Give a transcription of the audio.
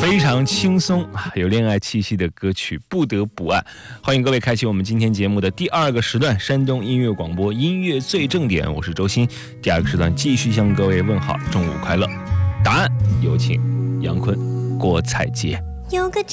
非常轻松有恋爱气息的歌曲《不得不爱》。欢迎各位开启我们今天节目的第2个时段，山东音乐广播音乐最正点，我是周鑫。第2个时段继续向各位问好，中午快乐。答案有请杨坤、郭采洁。 有个